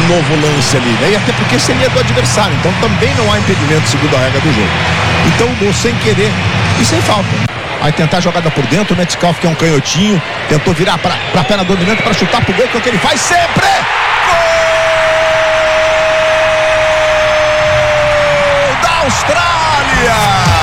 novo lance ali, né? E até porque seria do adversário, então também não há impedimento segundo a regra do jogo. Então o gol sem querer e sem falta. Aí tentar a jogada por dentro, o Metcalf, que é um canhotinho, tentou virar para a perna dominante para chutar pro gol, que é o que ele faz sempre. Gol da Austrália!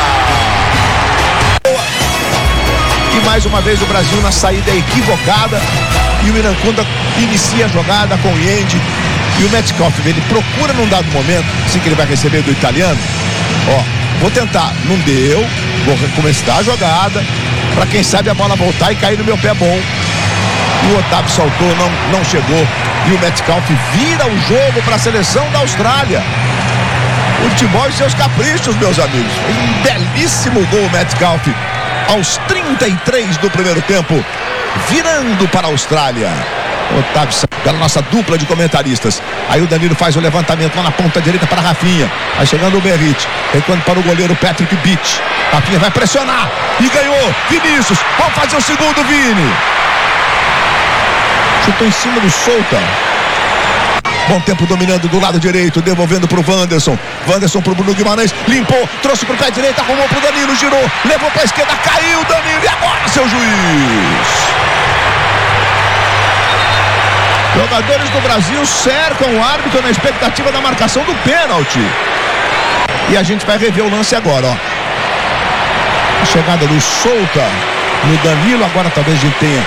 E mais uma vez o Brasil na saída equivocada, e o Iracunda inicia a jogada com o Yendi, e o Metcalf, ele procura num dado momento, assim que ele vai receber do italiano, vou tentar, não deu, vou recomeçar a jogada, para quem sabe a bola voltar e cair no meu pé bom. E o Otávio saltou, não chegou, e o Metcalf vira o jogo para a seleção da Austrália. O futebol e seus caprichos, meus amigos. Um belíssimo gol, Metcalf, aos 33 do primeiro tempo, virando para a Austrália. Otávio, pela nossa dupla de comentaristas. Aí o Danilo faz o levantamento lá na ponta direita para Rafinha. Vai chegando o Berrit, recuando para o goleiro Patrick Beach. Rafinha vai pressionar e ganhou. Vinícius, vamos fazer o segundo, Vini. Chutou em cima do Souta. Bom tempo dominando do lado direito, devolvendo para o Wanderson. Wanderson para o Bruno Guimarães, limpou, trouxe para o pé direito, arrumou para o Danilo, girou, levou para a esquerda, caiu o Danilo. E agora, seu juiz? Jogadores do Brasil cercam o árbitro na expectativa da marcação do pênalti. E a gente vai rever o lance agora, A chegada do Souta no Danilo, agora talvez a gente tenha.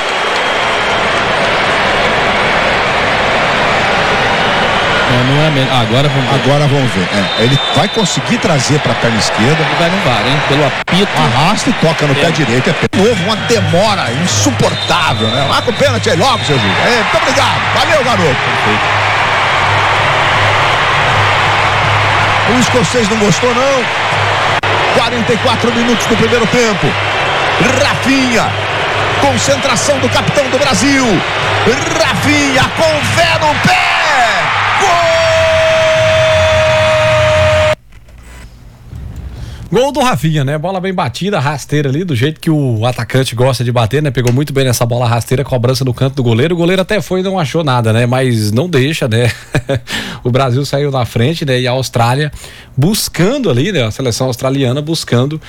Não é mesmo. Agora vamos ver. Ele vai conseguir trazer para a perna esquerda. Ele vai no VAR, hein? Pelo apito. Arrasta e toca no pé direito. Houve uma demora insuportável, né? Marca o pênalti aí logo, seu juiz. Muito obrigado. Valeu, garoto. Perfeito. O escocês não gostou, não. 44 minutos do primeiro tempo. Rafinha. Concentração do capitão do Brasil. Rafinha com fé no pé. Gol do Rafinha, né? Bola bem batida, rasteira ali, do jeito que o atacante gosta de bater, né? Pegou muito bem nessa bola rasteira, cobrança no canto do goleiro. O goleiro até foi e não achou nada, né? Mas não deixa, né? O Brasil saiu na frente, né? E a Austrália buscando ali, né? A seleção australiana buscando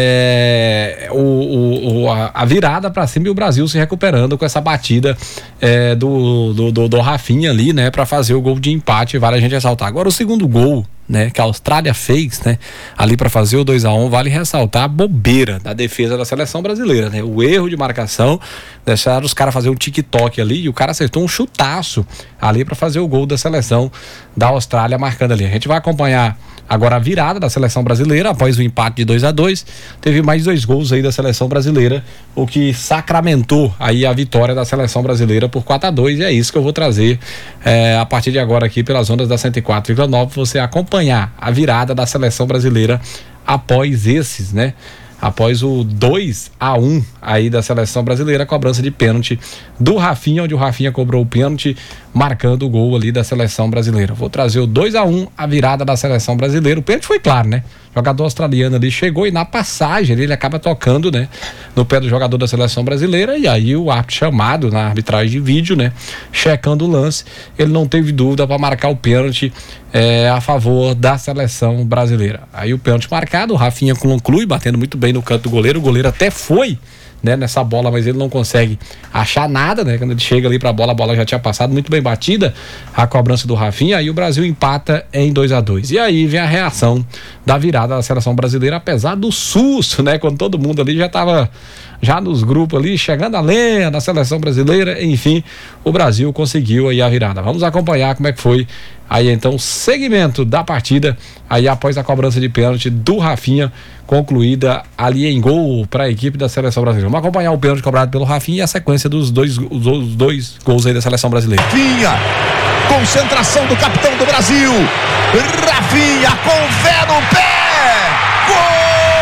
a virada pra cima, e o Brasil se recuperando com essa batida do Rafinha ali, né? Pra fazer o gol de empate, vale a gente ressaltar. Agora o segundo gol, né, que a Austrália fez, né, ali para fazer o 2-1, vale ressaltar a bobeira da defesa da seleção brasileira, né, o erro de marcação, deixaram os caras fazer um tic-toc ali, e o cara acertou um chutaço ali para fazer o gol da seleção da Austrália, marcando ali. A gente vai acompanhar agora a virada da seleção brasileira após o empate de 2-2, teve mais 2 gols aí da seleção brasileira, o que sacramentou aí a vitória da seleção brasileira por 4-2, e é isso que eu vou trazer a partir de agora aqui pelas ondas da 104,9, você acompanhar a virada da seleção brasileira após esses, né? Após o 2-1 aí da seleção brasileira, cobrança de pênalti do Rafinha, onde o Rafinha cobrou o pênalti, marcando o gol ali da seleção brasileira. Vou trazer o 2-1, a virada da seleção brasileira. O pênalti foi claro, né? O jogador australiano ali chegou e na passagem ele acaba tocando, né, no pé do jogador da seleção brasileira, e aí o árbitro chamado na arbitragem de vídeo, né, checando o lance, ele não teve dúvida para marcar o pênalti a favor da seleção brasileira. Aí o pênalti marcado, o Rafinha conclui batendo muito bem no canto do goleiro, o goleiro até foi, né, nessa bola, mas ele não consegue achar nada, né? Quando ele chega ali pra bola, a bola já tinha passado, muito bem batida a cobrança do Rafinha, aí o Brasil empata em 2-2. E aí vem a reação da virada da seleção brasileira, apesar do susto, né? Quando todo mundo ali já tava nos grupos ali, chegando a lenha na seleção brasileira, enfim, o Brasil conseguiu aí a virada. Vamos acompanhar como é que foi aí então o segmento da partida, aí após a cobrança de pênalti do Rafinha, concluída ali em gol para a equipe da seleção brasileira. Vamos acompanhar o pênalti cobrado pelo Rafinha e a sequência dos dois gols aí da seleção brasileira. Rafinha, concentração do capitão do Brasil, Rafinha com fé no pé, gol!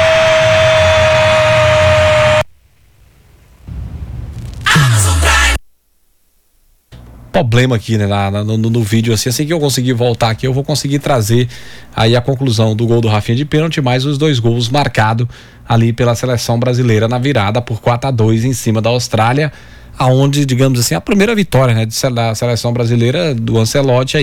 Problema aqui, né, no vídeo, assim que eu conseguir voltar aqui, eu vou conseguir trazer aí a conclusão do gol do Rafinha de pênalti, mais os 2 gols marcados ali pela seleção brasileira na virada por 4-2 em cima da Austrália, aonde, digamos assim, a primeira vitória, né, da seleção brasileira do Ancelotti aí.